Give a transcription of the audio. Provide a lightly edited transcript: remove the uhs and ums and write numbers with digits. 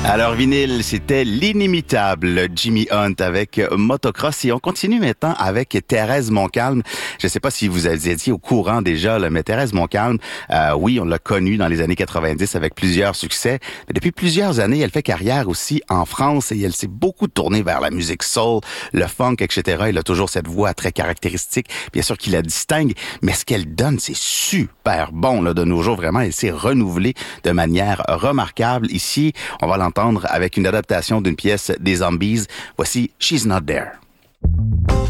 Alors, vinyle, c'était l'inimitable Jimmy Hunt avec Motocross. Et on continue maintenant avec Thérèse Montcalm. Je ne sais pas si vous étiez au courant déjà, là, mais Thérèse Montcalm, oui, on l'a connue dans les années 90 avec plusieurs succès. Mais depuis plusieurs années, elle fait carrière aussi en France et elle s'est beaucoup tournée vers la musique soul, le funk, etc. Elle a toujours cette voix très caractéristique, bien sûr qui la distingue. Mais ce qu'elle donne, c'est super bon là, de nos jours. Vraiment, elle s'est renouvelée de manière remarquable. Ici, on va l'entendre avec une adaptation d'une pièce des Zombies. Voici She's Not There.